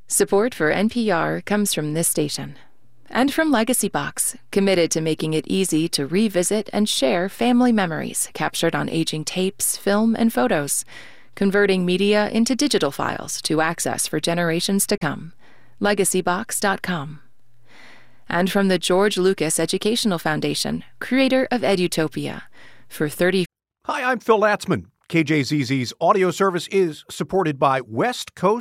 Support for NPR comes from this station. And from Legacy Box, committed to making it easy to revisit and share family memories captured on aging tapes, film, and photos, converting media into digital files to access for generations to come. LegacyBox.com. And from the George Lucas Educational Foundation, creator of Edutopia, for 30. Hi, I'm Phil Latzman. KJZZ's audio service is supported by West Coast